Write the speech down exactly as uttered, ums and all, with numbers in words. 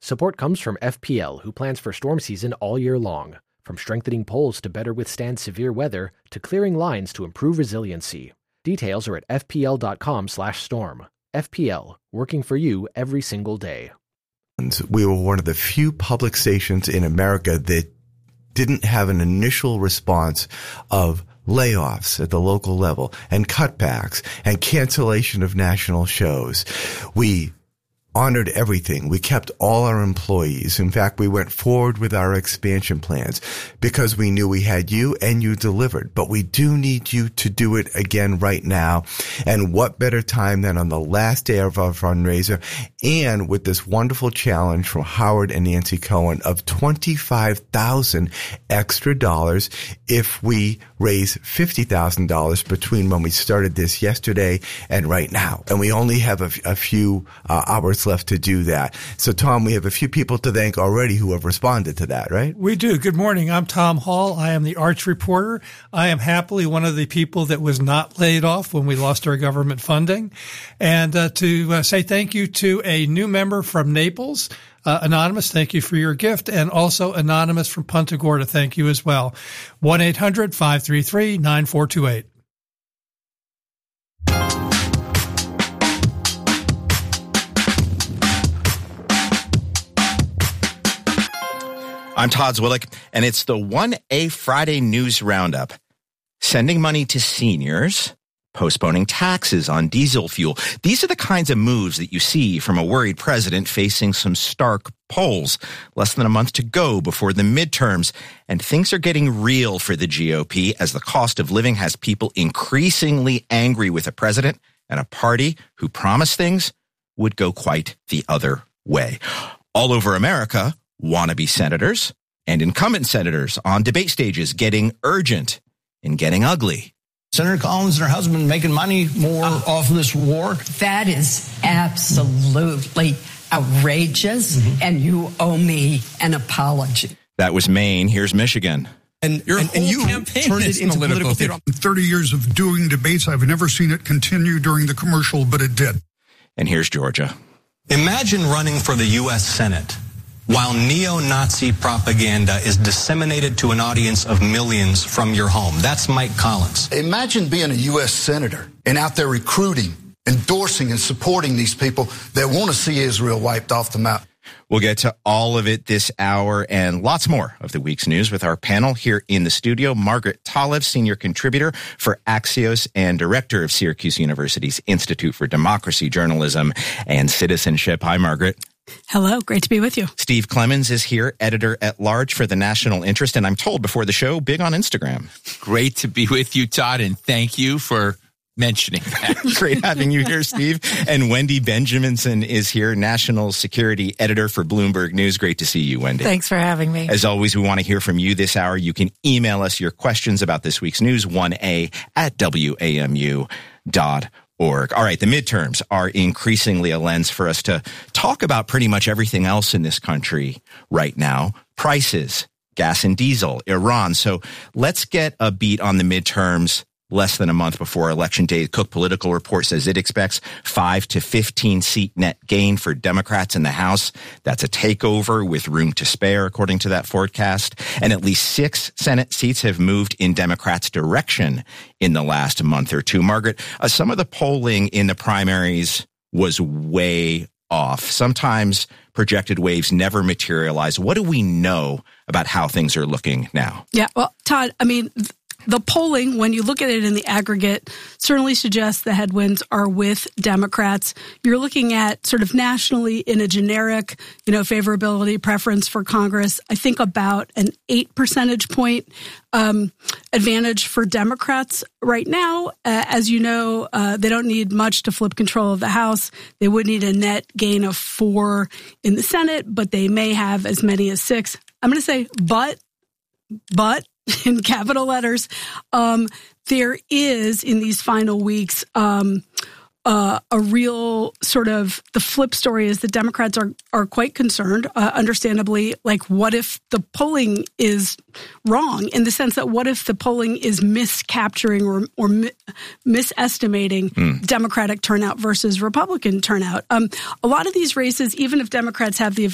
Support comes from F P L, who plans for storm season all year long. From strengthening poles to better withstand severe weather, to clearing lines to improve resiliency. Details are at f p l dot com slash storm. F P L, working for you every single day. We were one of the few public stations in America that didn't have an initial response of layoffs at the local level and cutbacks and cancellation of national shows. We honored everything. We kept all our employees. In fact, we went forward with our expansion plans because we knew we had you and you delivered. But we do need you to do it again right now. And what better time than on the last day of our fundraiser and with this wonderful challenge from Howard and Nancy Cohen of twenty-five thousand extra dollars if we raise fifty thousand dollars between when we started this yesterday and right now. And we only have a, a few uh, hours left to do that. So, Tom, we have a few people to thank already who have responded to that, right? We do. Good morning. I'm Tom Hall. I am the Arch reporter. I am happily one of the people that was not laid off when we lost our government funding. And uh, to uh, say thank you to a new member from Naples, uh, Anonymous, thank you for your gift. And also Anonymous from Punta Gorda, thank you as well. one eight hundred five three three nine four two eight. I'm Todd Zwillick, and it's the one A Friday News Roundup. Sending money to seniors, postponing taxes on diesel fuel. These are the kinds of moves that you see from a worried president facing some stark polls. Less than a month to go before the midterms, and things are getting real for the G O P as the cost of living has people increasingly angry with a president and a party who promised things would go quite the other way. All over America, wannabe senators and incumbent senators on debate stages getting urgent and getting ugly. Senator Collins and her husband making money more uh, off of this war? That is absolutely outrageous, mm-hmm. and you owe me an apology. That was Maine. Here's Michigan. And, Your and, and you turned it into political theater. In thirty years of doing debates, I've never seen it continue during the commercial, but it did. And here's Georgia. Imagine running for the U S Senate while neo-Nazi propaganda is disseminated to an audience of millions from your home. That's Mike Collins. Imagine being a U S senator and out there recruiting, endorsing, and supporting these people that want to see Israel wiped off the map. We'll get to all of it this hour and lots more of the week's news with our panel here in the studio. Margaret Talev, senior contributor for Axios and director of Syracuse University's Institute for Democracy, Journalism, and Citizenship. Hi, Margaret. Hello. Great to be with you. Steve Clemens is here, editor-at-large for the National Interest, and I'm told before the show, big on Instagram. Great to be with you, Todd, and thank you for mentioning that. Great having you here, Steve. And Wendy Benjaminson is here, national security editor for Bloomberg News. Great to see you, Wendy. Thanks for having me. As always, we want to hear from you this hour. You can email us your questions about this week's news, one A at W A M U dot org. All right, the midterms are increasingly a lens for us to talk about pretty much everything else in this country right now. Prices, gas and diesel, Iran. So let's get a beat on the midterms. Less than a month before Election Day, Cook Political Report says it expects five to fifteen seat net gain for Democrats in the House. That's a takeover with room to spare, according to that forecast. And at least six Senate seats have moved in Democrats' direction in the last month or two. Margaret, uh, some of the polling in the primaries was way off. Sometimes projected waves never materialize. What do we know about how things are looking now? Yeah, well, Todd, I mean, th- The polling, when you look at it in the aggregate, certainly suggests the headwinds are with Democrats. You're looking at sort of nationally in a generic, you know, favorability preference for Congress. I think about an eight percentage point um, advantage for Democrats right now. Uh, as you know, uh, they don't need much to flip control of the House. They would need a net gain of four in the Senate, but they may have as many as six. I'm going to say, but, but. in capital letters, um, there is in these final weeks um, uh, a real sort of the flip story is that Democrats are are quite concerned, uh, understandably, like what if the polling is wrong in the sense that what if the polling is miscapturing or or mi- misestimating mm. Democratic turnout versus Republican turnout? Um, a lot of these races, even if Democrats have the